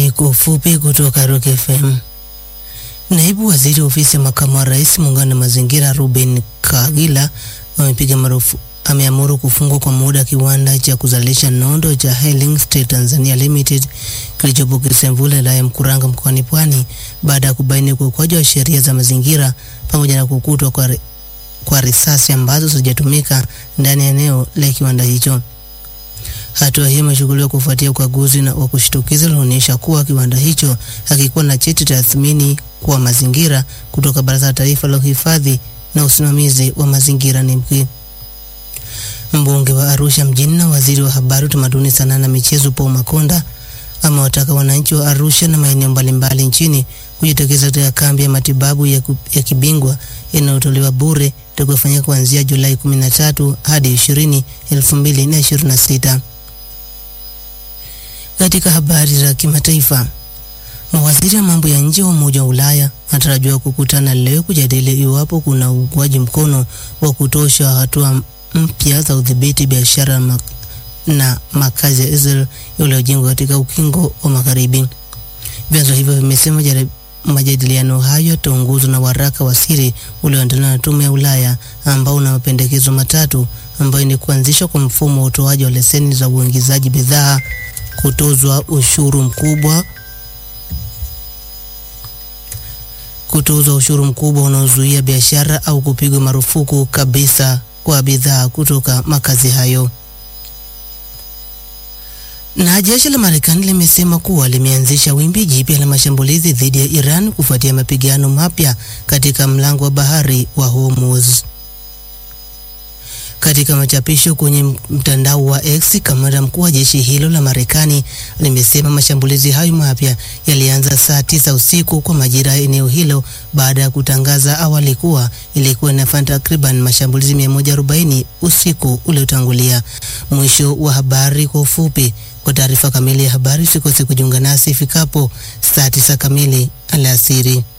Habari kwa ufupi kutoka Rock FM. Naibu Waziri Ofisi ya Makamu wa Rais Muungano na Mazingira Ruben Kagila ameamuru kufungwa kwa muda kiwanda cha kuzalisha nondo cha Hailing State Tanzania Limited kilichopo Kisemvule la Mkuranga mkoani Pwani baada ya kubaini ukiukwaji wa sheria za mazingira pamoja na kukutwa kwa risasi ambazo hazijatumika ndani ya eneo la kiwanda hicho. Hatua hii imechukuliwa kufuatia ukaguzi wa kushtukiza unaonyesha kuwa kiwanda hicho hakikuwa na cheti cha tathmini kwa mazingira kutoka Baraza la Taifa la Uhifadhi na Usimamizi wa Mazingira NEMC. Mbunge wa Arusha mjini na Waziri wa Habari, Utamaduni, Sanaa na Michezo Paul Makonda amewataka wananchi wa Arusha na maeneo mbalimbali nchini kujitokeza katika kambi ya matibabu ya kibingwa inayotolewa bure itakayofanyika kuanzia Julai 13 hadi 20, 2026. Katika habari za kimataifa, mawaziri wa mambo ya nje wa Umoja wa Ulaya wanatarajiwa kukutana leo kujadili iwapo kuna uungwaji mkono wa kutosha hatua mpya za udhibiti biashara na makazi ya Israel yaliyojengwa katika ukingo wa Magharibi. Vyanzo hivyo vimesema majadiliano hayo yataongozwa na waraka wa siri ulioandaliwa na Tume ya Ulaya ambao una mapendekezo matatu ambayo ni kuanzishwa kwa mfumo wa utoaji wa leseni za uingizaji bidhaa, kutozwa ushuru mkubwa unaozuia biashara au kupigwa marufuku kabisa kwa bidhaa kutoka makazi hayo. Na jeshi la Marekani limesema kuwa limeanzisha wimbi jipya la mashambulizi dhidi ya Iran kufuatia mapigano mapya katika mlango wa bahari wa Hormuz. Katika machapisho kwenye mtandao wa X, kamanda mkuu wa jeshi hilo la Marekani limesema mashambulizi hayo mapya yalianza saa 9 usiku kwa majira ya eneo hilo baada ya kutangaza awali kuwa ilikuwa inafanya takriban mashambulizi 140 usiku uliotangulia. Mwisho wa habari kwa ufupi. Kwa taarifa kamili ya habari usikose kujiunga nasi ifikapo saa 9 kamili alasiri.